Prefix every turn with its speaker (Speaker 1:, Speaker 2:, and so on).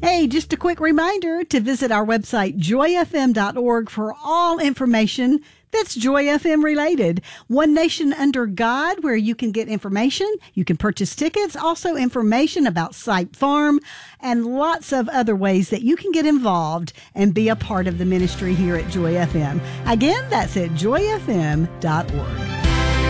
Speaker 1: Hey, just a quick reminder to visit our website, joyfm.org, for all information that's Joy FM related. One Nation Under God, where you can get information, you can purchase tickets, also information about Sipe Farm, and lots of other ways that you can get involved and be a part of the ministry here at Joy FM. Again, that's at joyfm.org.